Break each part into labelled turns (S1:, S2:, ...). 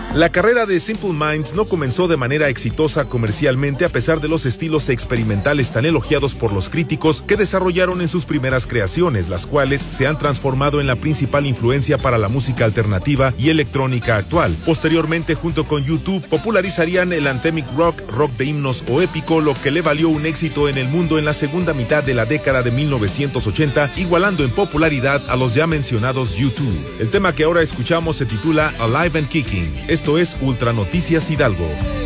S1: La carrera de Simple Minds no comenzó de manera exitosa comercialmente a pesar de los estilos experimentales tan elogiados por los críticos que desarrollaron en sus primeras creaciones, las cuales se han transformado en la principal influencia para la música alternativa y electrónica actual. Posteriormente, junto con YouTube, popularizarían el anthemic rock de himnos o épico, lo que le valió un éxito en el mundo en la segunda mitad de la década de 1980, igualando en popularidad a los ya mencionados YouTube. El tema que ahora escuchamos se titula Alive and Kicking. Esto es Ultra Noticias Hidalgo.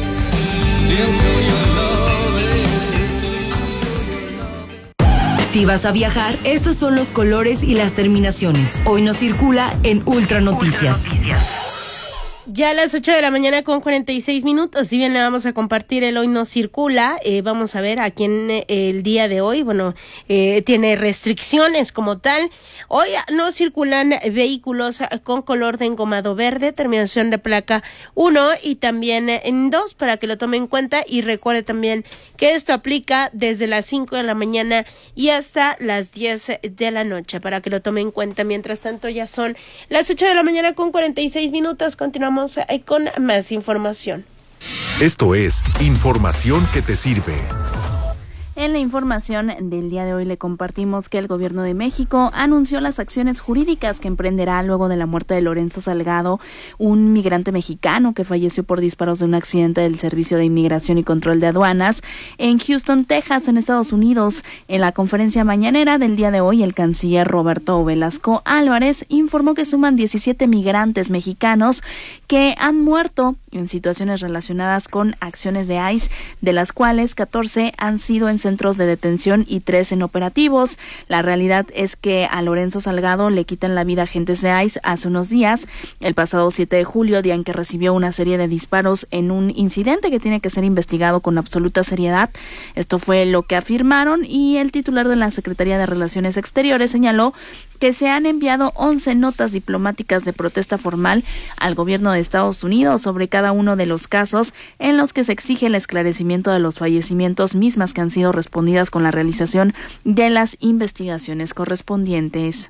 S2: Si vas a viajar, estos son los colores y las terminaciones. Hoy nos circula en Ultra Noticias.
S3: Ya a las 8 de la mañana con 46 minutos, si bien le vamos a compartir el Hoy no circula, vamos a ver a quién el día de hoy, tiene restricciones como tal. Hoy no circulan vehículos con color de engomado verde, terminación de placa 1 y también en 2, para que lo tome en cuenta, y recuerde también que esto aplica desde las 5 de la mañana y hasta las 10 de la noche, para que lo tome en cuenta. Mientras tanto, ya son las 8 de la mañana con 46 minutos, continuamos con más información.
S1: Esto es información que te sirve.
S4: En la información del día de hoy le compartimos que el Gobierno de México anunció las acciones jurídicas que emprenderá luego de la muerte de Lorenzo Salgado, un migrante mexicano que falleció por disparos de un accidente del Servicio de Inmigración y Control de Aduanas en Houston, Texas, en Estados Unidos. En la conferencia mañanera del día de hoy, el canciller Roberto Velasco Álvarez informó que suman 17 migrantes mexicanos que han muerto en situaciones relacionadas con acciones de ICE, de las cuales 14 han sido en centros de detención y 3 en operativos. La realidad es que a Lorenzo Salgado le quitan la vida agentes de ICE hace unos días, el pasado 7 de julio, día en que recibió una serie de disparos en un incidente que tiene que ser investigado con absoluta seriedad. Esto fue lo que afirmaron, y el titular de la Secretaría de Relaciones Exteriores señaló que se han enviado 11 notas diplomáticas de protesta formal al gobierno de Estados Unidos sobre cada uno de los casos en los que se exige el esclarecimiento de los fallecimientos, mismas que han sido respondidas con la realización de las investigaciones correspondientes.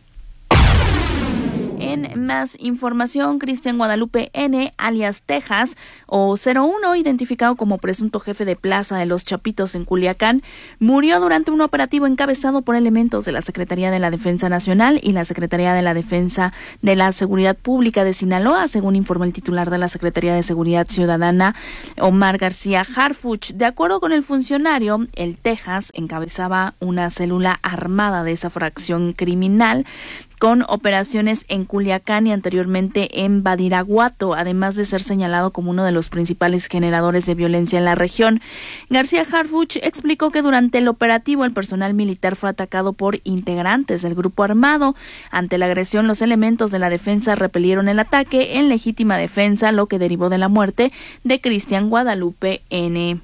S4: En más información, Cristian Guadalupe N., alias Texas, o 01, identificado como presunto jefe de plaza de Los Chapitos en Culiacán, murió durante un operativo encabezado por elementos de la Secretaría de la Defensa Nacional y la Secretaría de la Defensa de la Seguridad Pública de Sinaloa, según informó el titular de la Secretaría de Seguridad Ciudadana, Omar García Harfuch. De acuerdo con el funcionario, el Texas encabezaba una célula armada de esa fracción criminal con operaciones en Culiacán y anteriormente en Badiraguato, además de ser señalado como uno de los principales generadores de violencia en la región. García Harfuch explicó que durante el operativo el personal militar fue atacado por integrantes del grupo armado. Ante la agresión, los elementos de la defensa repelieron el ataque en legítima defensa, lo que derivó de la muerte de Cristian Guadalupe N.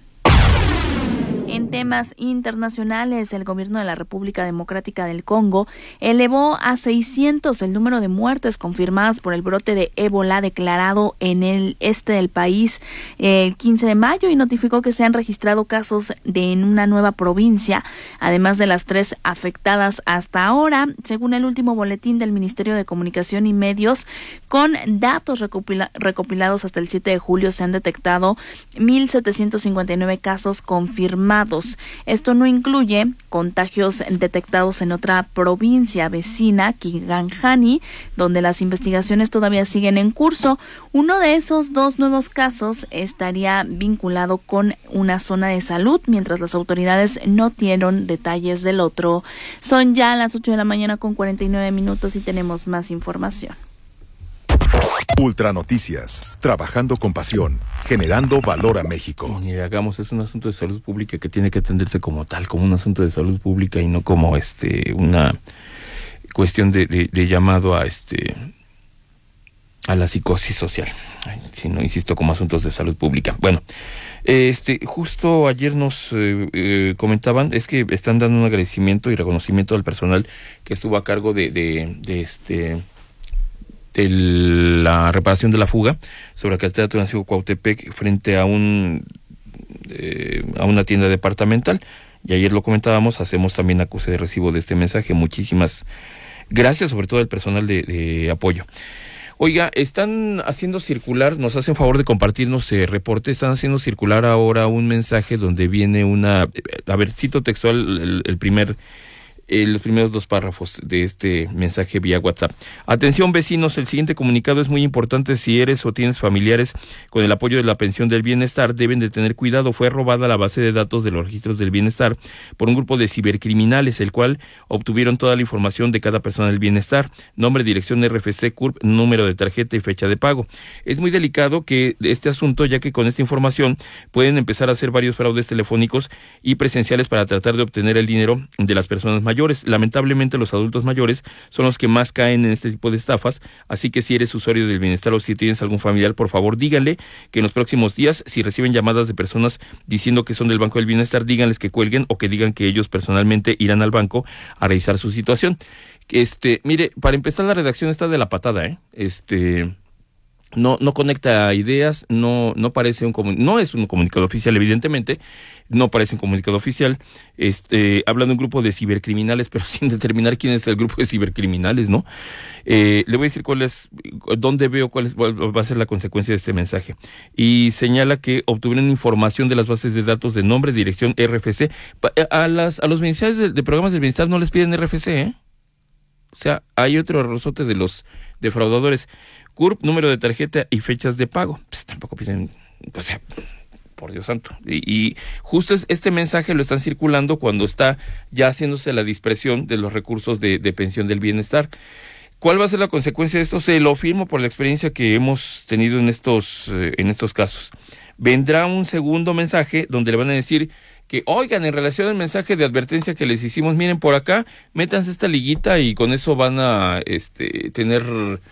S4: En temas internacionales, el gobierno de la República Democrática del Congo elevó a 600 el número de muertes confirmadas por el brote de ébola declarado en el este del país el 15 de mayo y notificó que se han registrado casos en una nueva provincia, además de las 3 afectadas hasta ahora. Según el último boletín del Ministerio de Comunicación y Medios, con datos recopilados hasta el 7 de julio, se han detectado 1,759 casos confirmados. Esto no incluye contagios detectados en otra provincia vecina, Kisangani, donde las investigaciones todavía siguen en curso. Uno de esos 2 nuevos casos estaría vinculado con una zona de salud, mientras las autoridades no dieron detalles del otro. Son ya las 8 de la mañana con 49 minutos y tenemos más información.
S1: Ultra Noticias, trabajando con pasión, generando valor a México.
S5: Ni hagamos, es un asunto de salud pública que tiene que atenderse como tal, como un asunto de salud pública y no como una cuestión de llamado a la psicosis social, sino, insisto, como asuntos de salud pública. Bueno, justo ayer nos comentaban, es que están dando un agradecimiento y reconocimiento al personal que estuvo a cargo de la reparación de la fuga sobre la carretera Tulancingo Cuautepec frente a una tienda departamental, y ayer lo comentábamos. Hacemos también acuse de recibo de este mensaje. Muchísimas gracias, sobre todo al personal de apoyo. Oiga, están haciendo circular, nos hacen favor de compartirnos reporte, están haciendo circular ahora un mensaje donde viene a ver, cito textual los primeros 2 párrafos de este mensaje vía WhatsApp. Atención vecinos, el siguiente comunicado es muy importante. Si eres o tienes familiares con el apoyo de la pensión del bienestar, deben de tener cuidado. Fue robada la base de datos de los registros del bienestar por un grupo de cibercriminales, el cual obtuvieron toda la información de cada persona del bienestar: nombre, dirección, RFC, CURP, número de tarjeta y fecha de pago. Es muy delicado que este asunto, ya que con esta información pueden empezar a hacer varios fraudes telefónicos y presenciales para tratar de obtener el dinero de las personas mayores. Lamentablemente los adultos mayores son los que más caen en este tipo de estafas, así que si eres usuario del bienestar o si tienes algún familiar, por favor díganle que en los próximos días, si reciben llamadas de personas diciendo que son del Banco del Bienestar, díganles que cuelguen o que digan que ellos personalmente irán al banco a revisar su situación. Mire, para empezar, la redacción está de la patada, No conecta ideas, no parece no es un comunicado oficial, evidentemente, no parece un comunicado oficial. Habla de un grupo de cibercriminales, pero sin determinar quién es el grupo de cibercriminales, ¿no? Le voy a decir cuál va a ser la consecuencia de este mensaje. Y señala que obtuvieron información de las bases de datos de nombre, dirección, RFC. A los beneficiarios de programas del bienestar no les piden RFC, O sea, hay otro rosote de los defraudadores. CURP, número de tarjeta y fechas de pago. Pues tampoco piden, o sea, por Dios santo. Y justo este mensaje lo están circulando cuando está ya haciéndose la dispersión de los recursos de pensión del bienestar. ¿Cuál va a ser la consecuencia de esto? Se lo firmo por la experiencia que hemos tenido en estos casos. Vendrá un segundo mensaje donde le van a decir que, oigan, en relación al mensaje de advertencia que les hicimos, miren por acá, métanse esta liguita y con eso van a tener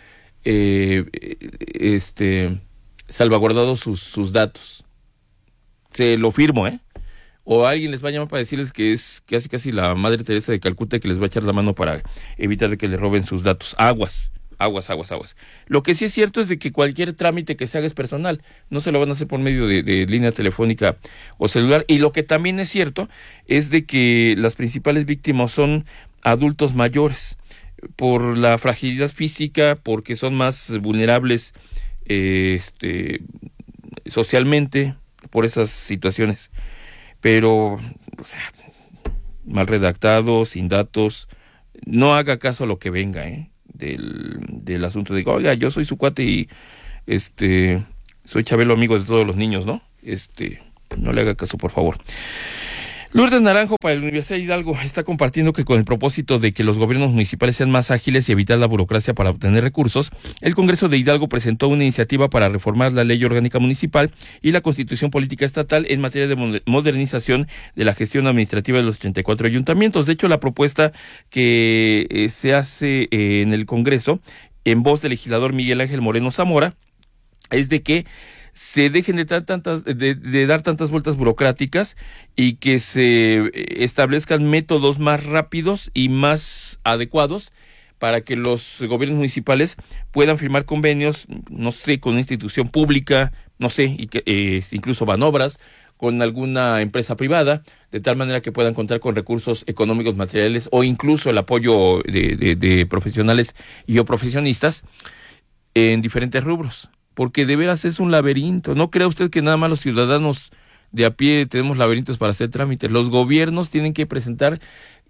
S5: salvaguardados sus datos. Se lo firmo, O alguien les va a llamar para decirles que es casi la Madre Teresa de Calcuta que les va a echar la mano para evitar que les roben sus datos. Aguas. Lo que sí es cierto es de que cualquier trámite que se haga es personal, no se lo van a hacer por medio de línea telefónica o celular. Y lo que también es cierto es de que las principales víctimas son adultos mayores, por la fragilidad física, porque son más vulnerables socialmente por esas situaciones. Pero, o sea, mal redactado, sin datos, no haga caso a lo que venga, del asunto de, oiga, yo soy su cuate y soy Chabelo, amigo de todos los niños, ¿no? No le haga caso, por favor. Lourdes Naranjo, para la Universidad de Hidalgo, está compartiendo que con el propósito de que los gobiernos municipales sean más ágiles y evitar la burocracia para obtener recursos, el Congreso de Hidalgo presentó una iniciativa para reformar la Ley Orgánica Municipal y la Constitución Política Estatal en materia de modernización de la gestión administrativa de los 84 ayuntamientos. De hecho, la propuesta que se hace en el Congreso, en voz del legislador Miguel Ángel Moreno Zamora, es de que se dejen de dar tantas vueltas burocráticas y que se establezcan métodos más rápidos y más adecuados para que los gobiernos municipales puedan firmar convenios, no sé, con una institución pública, no sé, y que incluso Banobras, con alguna empresa privada, de tal manera que puedan contar con recursos económicos, materiales o incluso el apoyo de profesionales y o profesionistas en diferentes rubros. Porque de veras es un laberinto. ¿No crea usted que nada más los ciudadanos de a pie tenemos laberintos para hacer trámites? Los gobiernos tienen que presentar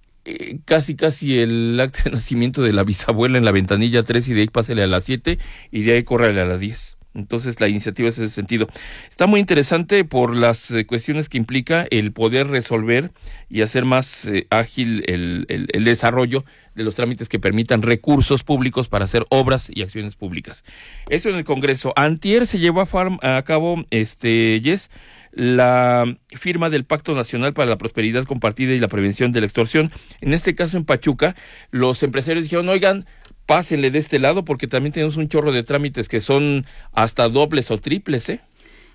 S5: casi el acta de nacimiento de la bisabuela en la ventanilla 3 y de ahí pásele a las 7 y de ahí córrele a las 10. Entonces la iniciativa es en ese sentido. Está muy interesante por las cuestiones que implica el poder resolver y hacer más ágil el desarrollo de los trámites que permitan recursos públicos para hacer obras y acciones públicas. Eso en el Congreso. Antier se llevó a cabo, Jess, la firma del Pacto Nacional para la Prosperidad Compartida y la Prevención de la Extorsión. En este caso en Pachuca, los empresarios dijeron, oigan, pásenle de este lado porque también tenemos un chorro de trámites que son hasta dobles o triples,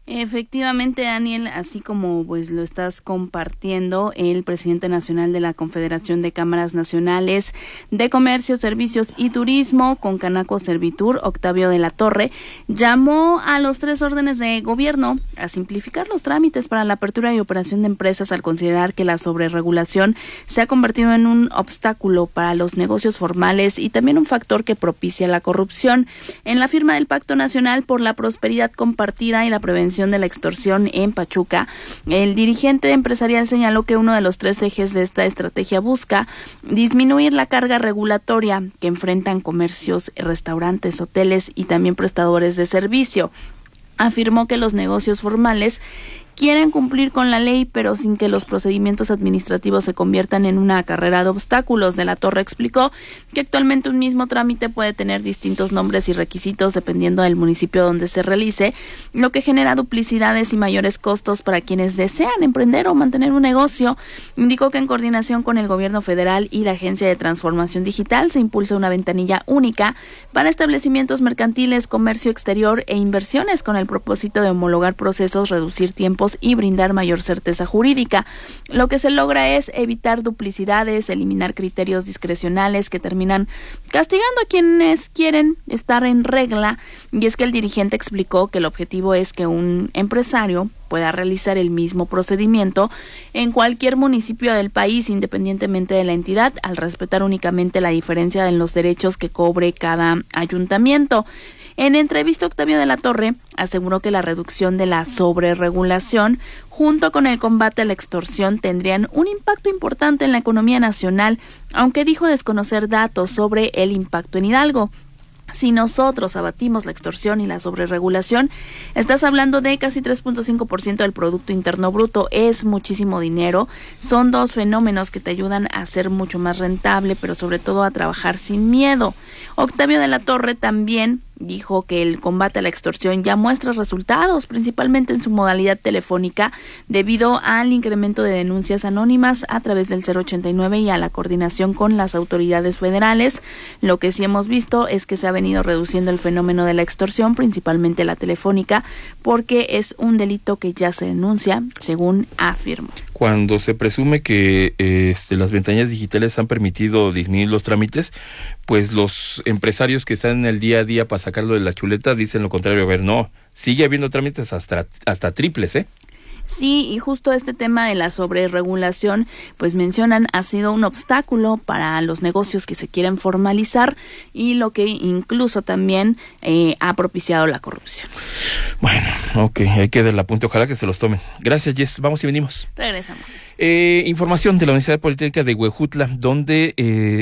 S4: Efectivamente, Daniel, así como pues lo estás compartiendo, el presidente nacional de la Confederación de Cámaras Nacionales de Comercio, Servicios y Turismo, Concanaco Servitur, Octavio de la Torre, llamó a los 3 órdenes de gobierno a simplificar los trámites para la apertura y operación de empresas al considerar que la sobreregulación se ha convertido en un obstáculo para los negocios formales y también un factor que propicia la corrupción. En la firma del Pacto Nacional por la Prosperidad Compartida y la Prevención de la Extorsión en Pachuca, el dirigente empresarial señaló que uno de los 3 ejes de esta estrategia busca disminuir la carga regulatoria que enfrentan comercios, restaurantes, hoteles y también prestadores de servicio. Afirmó que los negocios formales quieren cumplir con la ley, pero sin que los procedimientos administrativos se conviertan en una carrera de obstáculos. De la Torre explicó que actualmente un mismo trámite puede tener distintos nombres y requisitos dependiendo del municipio donde se realice, lo que genera duplicidades y mayores costos para quienes desean emprender o mantener un negocio. Indicó que en coordinación con el gobierno federal y la Agencia de Transformación Digital se impulsa una ventanilla única para establecimientos mercantiles, comercio exterior e inversiones con el propósito de homologar procesos, reducir tiempos y brindar mayor certeza jurídica. Lo que se logra es evitar duplicidades, eliminar criterios discrecionales que terminan castigando a quienes quieren estar en regla. Y es que el dirigente explicó que el objetivo es que un empresario pueda realizar el mismo procedimiento en cualquier municipio del país, independientemente de la entidad, al respetar únicamente la diferencia en los derechos que cobre cada ayuntamiento. En entrevista, Octavio de la Torre aseguró que la reducción de la sobreregulación junto con el combate a la extorsión tendrían un impacto importante en la economía nacional, aunque dijo desconocer datos sobre el impacto en Hidalgo. Si nosotros abatimos la extorsión y la sobreregulación, estás hablando de casi 3.5% del Producto Interno Bruto. Es muchísimo dinero. Son 2 fenómenos que te ayudan a ser mucho más rentable, pero sobre todo a trabajar sin miedo. Octavio de la Torre también dijo que el combate a la extorsión ya muestra resultados, principalmente en su modalidad telefónica, debido al incremento de denuncias anónimas a través del 089 y a la coordinación con las autoridades federales. Lo que sí hemos visto es que se ha venido reduciendo el fenómeno de la extorsión, principalmente la telefónica, porque es un delito que ya se denuncia, según afirmó.
S5: Cuando se presume que las ventanillas digitales han permitido disminuir los trámites, pues los empresarios que están en el día a día para sacarlo de la chuleta dicen lo contrario. A ver, no, sigue habiendo trámites hasta triples, ¿eh?
S4: Sí, y justo este tema de la sobreregulación, pues mencionan, ha sido un obstáculo para los negocios que se quieren formalizar y lo que incluso también ha propiciado la corrupción.
S5: Bueno, ok, ahí queda el apunte, ojalá que se los tomen. Gracias, Jess, vamos y venimos.
S4: Regresamos.
S5: Información de la Universidad Politécnica de Huejutla, donde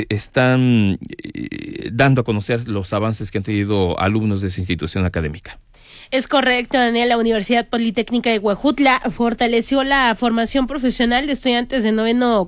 S5: están dando a conocer los avances que han tenido alumnos de esa institución académica.
S3: Es correcto, Daniel. La Universidad Politécnica de Huejutla fortaleció la formación profesional de estudiantes de 9º